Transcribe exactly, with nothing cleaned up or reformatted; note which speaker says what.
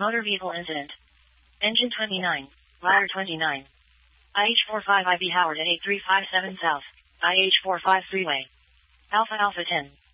Speaker 1: Motor vehicle incident. Engine twenty-nine. Ladder twenty-nine. I H forty-five I B Howard at eight three five seven South. I H forty-five Freeway. Alpha Alpha ten.